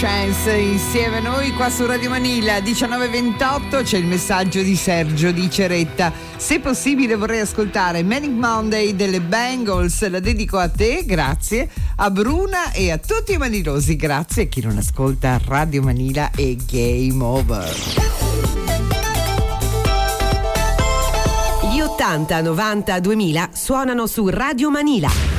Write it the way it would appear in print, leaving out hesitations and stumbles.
Chance insieme a noi qua su Radio Manila 19:28. C'è il messaggio di Sergio di Ceretta: se possibile vorrei ascoltare Manic Monday delle Bangles, la dedico a te, grazie, a Bruna e a tutti i manilosi, grazie a chi non ascolta Radio Manila e Game Over. Gli 80, 90, 2000 suonano su Radio Manila.